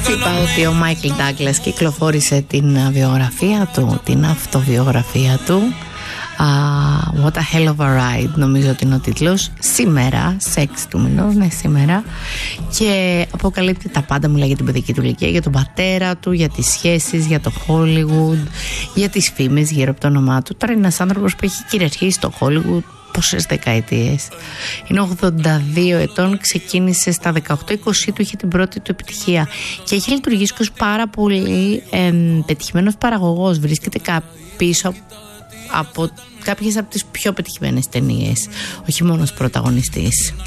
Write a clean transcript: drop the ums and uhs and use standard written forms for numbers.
Είπα ότι ο Μάικλ Ντάγκλας κυκλοφόρησε την βιογραφία του, την αυτοβιογραφία του. What a hell of a ride, νομίζω ότι είναι ο τίτλος. Σήμερα, 6 του μηνός, ναι, σήμερα. Και αποκαλύπτει τα πάντα, μιλάει για την παιδική του ηλικία, για τον πατέρα του, για τις σχέσεις, για το Hollywood, για τις φήμες γύρω από το όνομά του. Τώρα είναι ένας άνθρωπος που έχει κυριαρχήσει στο Hollywood πόσες δεκαετίες. Είναι 82 ετών, ξεκίνησε στα 18-20 του, είχε την πρώτη του επιτυχία και έχει λειτουργήσει ως πάρα πολύ πετυχημένος παραγωγός. Βρίσκεται πίσω από κάποιες από τις πιο πετυχημένες ταινίες, όχι μόνο ως πρωταγωνιστής.